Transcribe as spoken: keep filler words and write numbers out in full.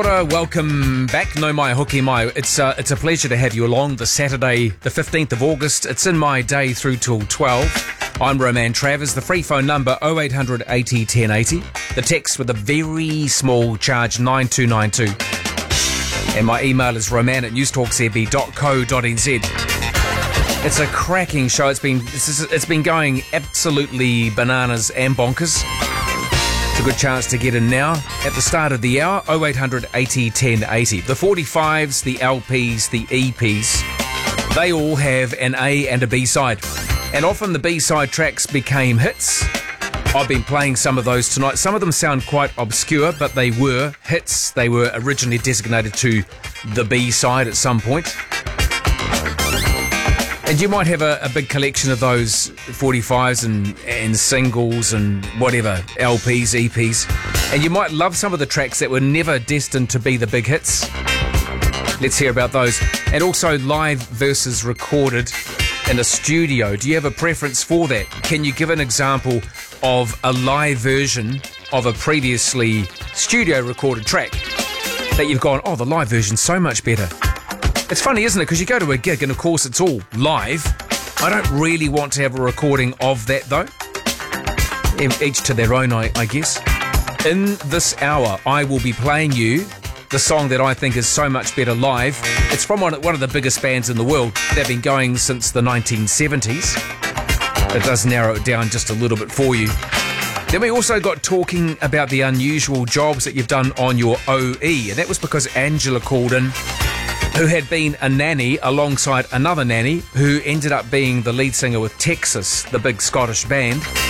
Welcome back, No Mai Hoki Mai. It's uh, it's a pleasure to have you along this Saturday, the fifteenth of August. It's in my day through till twelve. I'm Roman Travers. The free phone number oh eight hundred eighty ten eighty. The text with a very small charge nine two nine two. And my email is roman at newstalkzb dot co dot nz. It's a cracking show. It's been it's, it's been going absolutely bananas and bonkers. It's a good chance to get in now. At the start of the hour, oh eight hundred eighty ten eighty. The forty-fives, the L Ps, the E Ps, they all have an A and a B side. And often the B-side tracks became hits. I've been playing some of those tonight. Some of them sound quite obscure, but they were hits. They were originally designated to the B-side at some point. And you might have a, a big collection of those forty-fives and, and singles and whatever, L Ps, E Ps. And you might love some of the tracks that were never destined to be the big hits. Let's hear about those. And also live versus recorded in a studio. Do you have a preference for that? Can you give an example of a live version of a previously studio recorded track that you've gone, oh, the live version's so much better? It's funny, isn't it? Because you go to a gig and, of course, it's all live. I don't really want to have a recording of that, though. Each to their own, I, I guess. In this hour, I will be playing you the song that I think is so much better live. It's from one, one of the biggest bands in the world. They've been going since the nineteen seventies. It does narrow it down just a little bit for you. Then we also got talking about the unusual jobs that you've done on your O E. And that was because Angela called in, who had been a nanny alongside another nanny who ended up being the lead singer with Texas, the big Scottish band.